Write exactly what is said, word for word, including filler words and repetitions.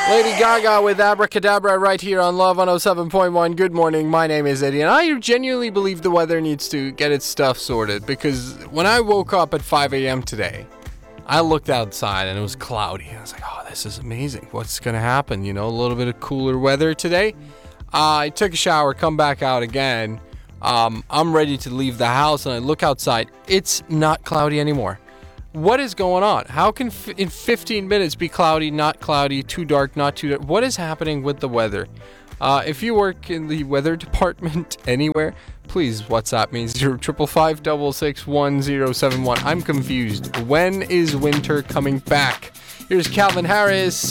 Lady Gaga with Abracadabra right here on Love one oh seven point one. Good morning, my name is Eddie, and I genuinely believe the weather needs to get its stuff sorted, because when I woke up at five a.m. today, I looked outside and it was cloudy. I was like, oh, this is amazing. What's going to happen? You know, a little bit of cooler weather today. Uh, I took a shower, come back out again. Um, I'm ready to leave the house, and I look outside. It's not cloudy anymore. What is going on? How can f- in fifteen minutes be cloudy, not cloudy, too dark, not too dark? What is happening with the weather? Uh, if you work in the weather department anywhere, please WhatsApp me zero triple five double six one zero seven one. I'm confused. When is winter coming back? Here's Calvin Harris